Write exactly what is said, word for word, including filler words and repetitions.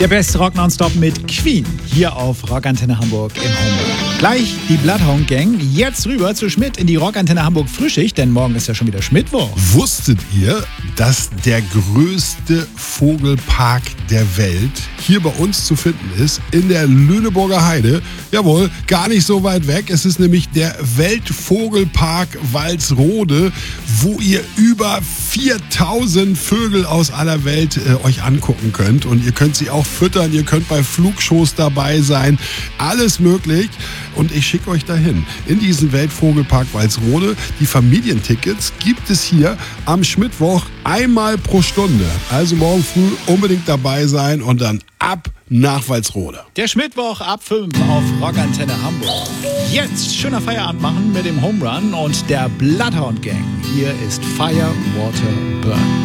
Der beste Rock nonstop mit Queen hier auf Rockantenne Hamburg im Homburg. Gleich die Bloodhound Gang, jetzt rüber zu Schmidt in die Rockantenne Hamburg Frühschicht, denn morgen ist ja schon wieder Schmidtwoch. Wusstet ihr, dass der größte Vogelpark der Welt hier bei uns zu finden ist, in der Lüneburger Heide? Jawohl, gar nicht so weit weg. Es ist nämlich der Weltvogelpark Walsrode, wo ihr über viertausend Vögel aus aller Welt äh, euch angucken könnt. Und ihr könnt sie auch füttern, ihr könnt bei Flugshows dabei sein. Alles möglich. Und ich schicke euch dahin. In diesen Weltvogelpark Walsrode. Die Familientickets gibt es hier am Schmidtwoch einmal pro Stunde. Also morgen früh unbedingt dabei sein und dann ab nach Walsrode. Der Schmidtwoch ab fünf auf Rockantenne Hamburg. Jetzt schöner Feierabend machen mit dem Home Run und der Bloodhound Gang. Hier ist Fire, Water, Burn.